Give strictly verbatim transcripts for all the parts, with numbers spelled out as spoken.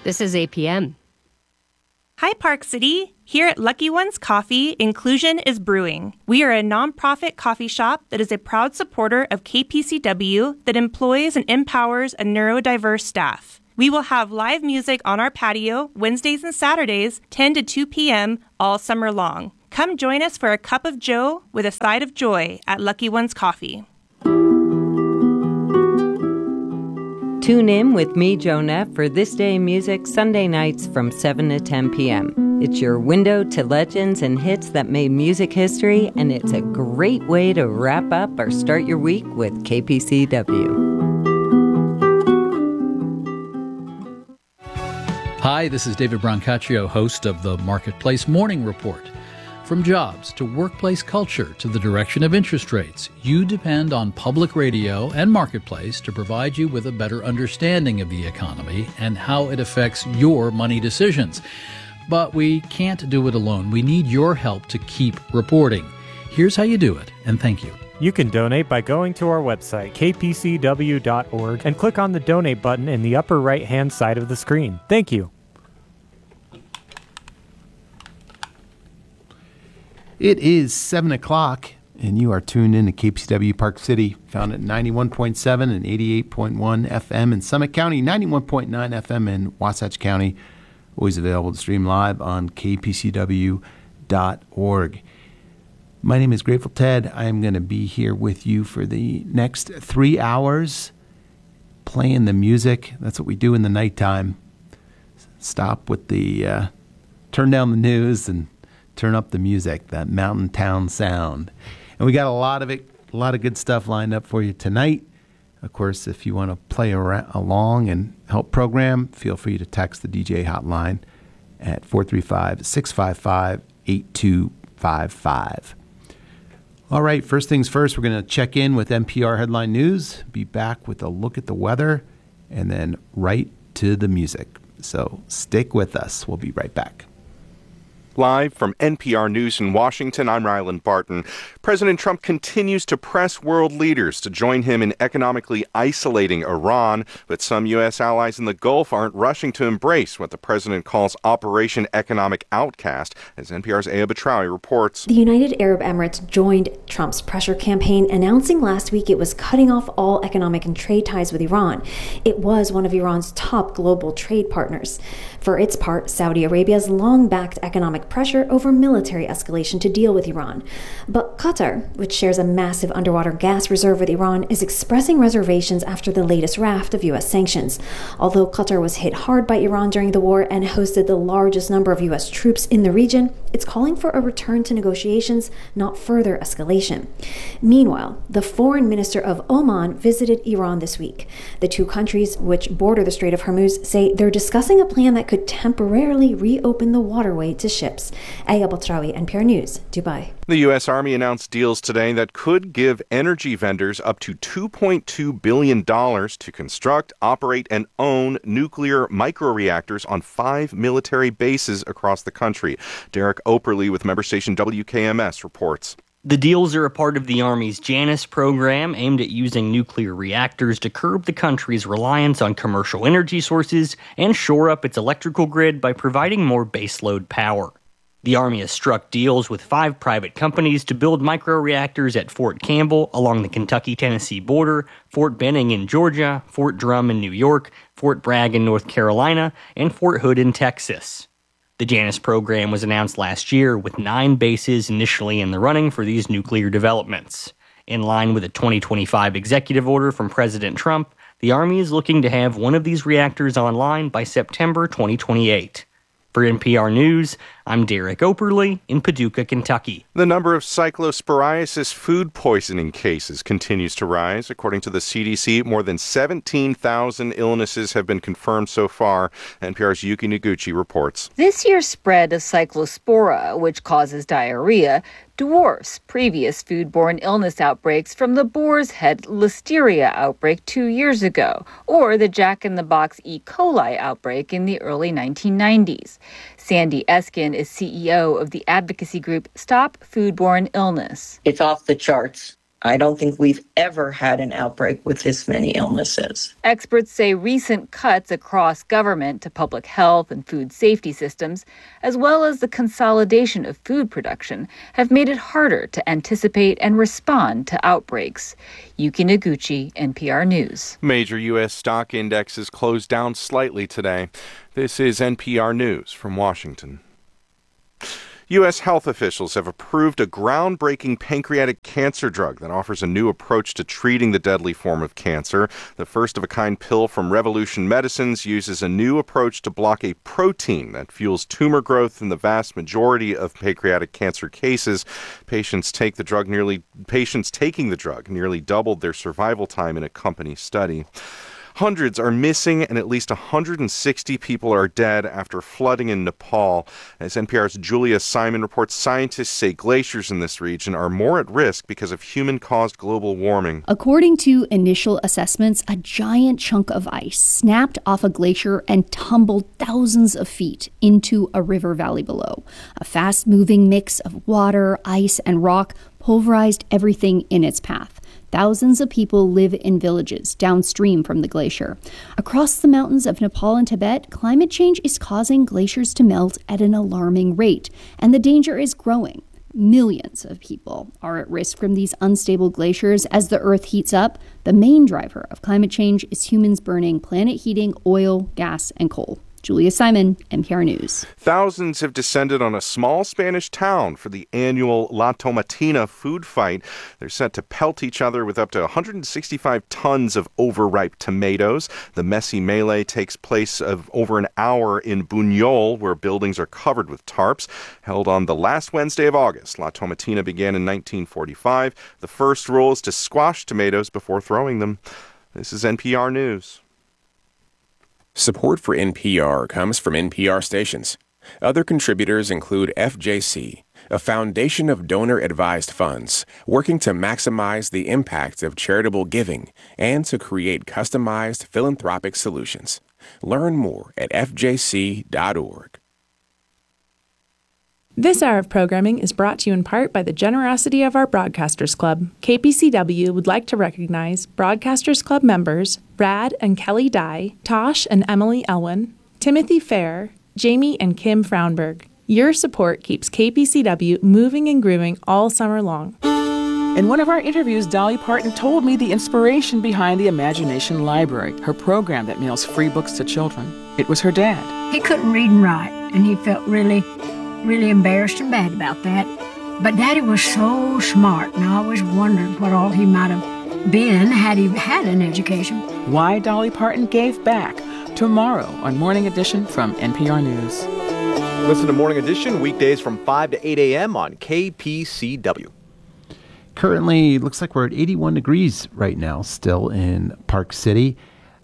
This is A P M. Hi, Park City. Here at Lucky Ones Coffee, inclusion is brewing. We are a nonprofit coffee shop that is a proud supporter of K P C W that employs and empowers a neurodiverse staff. We will have live music on our patio Wednesdays and Saturdays, ten to two p.m. all summer long. Come join us for a cup of joe with a side of joy at Lucky Ones Coffee. Tune in with me, Joe Neff, for This Day in Music Sunday nights from seven to ten p.m. It's your window to legends and hits that made music history, and it's a great way to wrap up or start your week with K P C W. Hi, this is David Brancaccio, host of the Marketplace Morning Report. From jobs to workplace culture to the direction of interest rates, you depend on public radio and Marketplace to provide you with a better understanding of the economy and how it affects your money decisions. But we can't do it alone. We need your help to keep reporting. Here's how you do it, and thank you. You can donate by going to our website, k p c w dot org, and click on the donate button in the upper right-hand side of the screen. Thank you. It is seven o'clock, and you are tuned in to K P C W Park City, found at ninety-one point seven and eighty-eight point one F M in Summit County, ninety-one point nine F M in Wasatch County. Always available to stream live on k p c w dot org. My name is Grateful Ted. I am going to be here with you for the next three hours, playing the music. That's what we do in the nighttime. Stop with the, uh, turn down the news and turn up the music, that mountain town sound. And we got a lot of it, a lot of good stuff lined up for you tonight. Of course, if you want to play around, along and help program, feel free to text the D J hotline at four three five, six five five, eight two five five. All right, first things first, we're going to check in with N P R Headline News, be back with a look at the weather, and then right to the music. So stick with us. We'll be right back. Live from N P R News in Washington, I'm Ryland Barton. President Trump continues to press world leaders to join him in economically isolating Iran, but some U S allies in the Gulf aren't rushing to embrace what the president calls Operation Economic Outcast, as N P R's Aya Batrawi reports. The United Arab Emirates joined Trump's pressure campaign, announcing last week it was cutting off all economic and trade ties with Iran. It was one of Iran's top global trade partners. For its part, Saudi Arabia has long backed economic pressure over military escalation to deal with Iran. But Qatar, which shares a massive underwater gas reserve with Iran, is expressing reservations after the latest raft of U S sanctions. Although Qatar was hit hard by Iran during the war and hosted the largest number of U S troops in the region, it's calling for a return to negotiations, not further escalation. Meanwhile, the foreign minister of Oman visited Iran this week. The two countries, which border the Strait of Hormuz, say they're discussing a plan that could temporarily reopen the waterway to ships. Aya Batrawi, N P R News, Dubai. The U S. Army announced deals today that could give energy vendors up to two point two billion dollars to construct, operate, and own nuclear microreactors on five military bases across the country. Derek Operly with member station W K M S reports. The deals are a part of the Army's Janus program aimed at using nuclear reactors to curb the country's reliance on commercial energy sources and shore up its electrical grid by providing more baseload power. The Army has struck deals with five private companies to build microreactors at Fort Campbell along the Kentucky-Tennessee border, Fort Benning in Georgia, Fort Drum in New York, Fort Bragg in North Carolina, and Fort Hood in Texas. The Janus program was announced last year with nine bases initially in the running for these nuclear developments. In line with a twenty twenty-five executive order from President Trump, the Army is looking to have one of these reactors online by September twenty twenty-eight. For N P R News, I'm Derek Operly in Paducah, Kentucky. The number of cyclosporiasis food poisoning cases continues to rise. According to the C D C, more than seventeen thousand illnesses have been confirmed so far. N P R's Yuki Noguchi reports. This year's spread of cyclospora, which causes diarrhea, dwarfs previous foodborne illness outbreaks from the Boar's Head Listeria outbreak two years ago, or the Jack-in-the-Box E. coli outbreak in the early nineteen nineties. Sandy Eskin is C E O of the advocacy group Stop Foodborne Illness. It's off the charts. I don't think we've ever had an outbreak with this many illnesses. Experts say recent cuts across government to public health and food safety systems, as well as the consolidation of food production, have made it harder to anticipate and respond to outbreaks. Yuki Noguchi, N P R News. Major U S stock indexes closed down slightly today. This is N P R News from Washington. U S health officials have approved a groundbreaking pancreatic cancer drug that offers a new approach to treating the deadly form of cancer. The first-of-a-kind pill from Revolution Medicines uses a new approach to block a protein that fuels tumor growth in the vast majority of pancreatic cancer cases. Patients take the drug nearly patients taking the drug nearly doubled their survival time in a company study. Hundreds are missing and at least one hundred sixty people are dead after flooding in Nepal. As N P R's Julia Simon reports, scientists say glaciers in this region are more at risk because of human-caused global warming. According to initial assessments, a giant chunk of ice snapped off a glacier and tumbled thousands of feet into a river valley below. A fast-moving mix of water, ice, and rock pulverized everything in its path. Thousands of people live in villages downstream from the glacier. Across the mountains of Nepal and Tibet, climate change is causing glaciers to melt at an alarming rate, and the danger is growing. Millions of people are at risk from these unstable glaciers as the Earth heats up. The main driver of climate change is humans burning planet-heating oil, gas, and coal. Julia Simon, N P R News. Thousands have descended on a small Spanish town for the annual La Tomatina food fight. They're set to pelt each other with up to one hundred sixty-five tons of overripe tomatoes. The messy melee takes place of over an hour in Buñol, where buildings are covered with tarps. Held on the last Wednesday of August, La Tomatina began in nineteen forty-five. The first rule is to squash tomatoes before throwing them. This is N P R News. Support for N P R comes from N P R stations. Other contributors include F J C, a foundation of donor-advised funds working to maximize the impact of charitable giving and to create customized philanthropic solutions. Learn more at f j c dot org. This hour of programming is brought to you in part by the generosity of our Broadcasters Club. K P C W would like to recognize Broadcasters Club members Brad and Kelly Dye, Tosh and Emily Elwin, Timothy Fair, Jamie and Kim Fraunberg. Your support keeps K P C W moving and grooving all summer long. In one of our interviews, Dolly Parton told me the inspiration behind the Imagination Library, her program that mails free books to children. It was her dad. He couldn't read and write, and he felt really... really embarrassed and bad about that. But Daddy was so smart, and I always wondered what all he might have been had he had an education. Why Dolly Parton gave back, tomorrow on Morning Edition from N P R News. Listen to Morning Edition weekdays from five to eight a.m. on K P C W. Currently, it looks like we're at eighty-one degrees right now, still in Park City,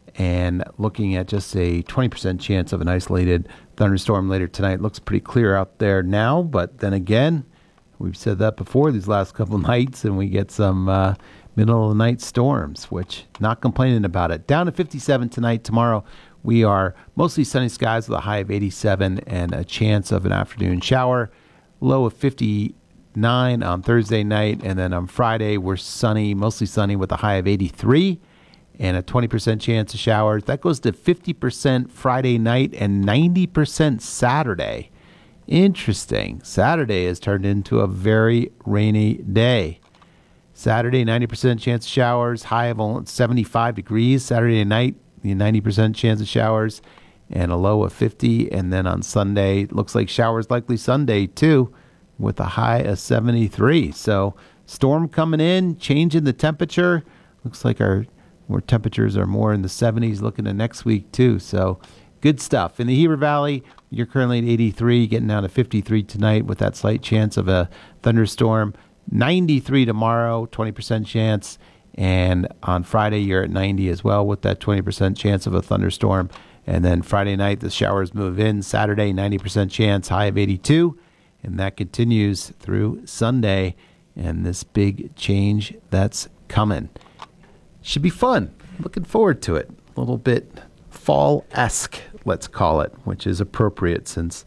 and looking at just a twenty percent chance of an isolated thunderstorm later tonight. Looks pretty clear out there now, but then again, we've said that before these last couple nights, and we get some uh, middle of the night storms, which not complaining about it. Down to fifty-seven tonight. Tomorrow, we are mostly sunny skies with a high of eighty-seven and a chance of an afternoon shower. Low of fifty-nine on Thursday night, and then on Friday, we're sunny, mostly sunny with a high of eighty-three. And a twenty percent chance of showers. That goes to fifty percent Friday night and ninety percent Saturday. Interesting. Saturday has turned into a very rainy day. Saturday, ninety percent chance of showers, high of seventy-five degrees. Saturday night, the ninety percent chance of showers, and a low of fifty. And then on Sunday, it looks like showers likely Sunday too, with a high of seventy-three. So storm coming in, changing the temperature. Looks like our where temperatures are more in the seventies looking to next week too. So good stuff. In the Heber Valley, you're currently at eighty-three, getting down to fifty-three tonight with that slight chance of a thunderstorm. ninety-three tomorrow, twenty percent chance. And on Friday, you're at ninety as well with that twenty percent chance of a thunderstorm. And then Friday night, the showers move in. Saturday, ninety percent chance, high of eighty-two. And that continues through Sunday. And this big change that's coming. Should be fun. Looking forward to it. A little bit fall-esque, let's call it, which is appropriate since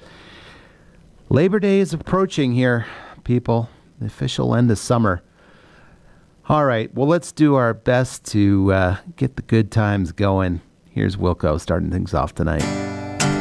Labor Day is approaching here, people. The official end of summer. All right. Well, let's do our best to uh, get the good times going. Here's Wilco starting things off tonight.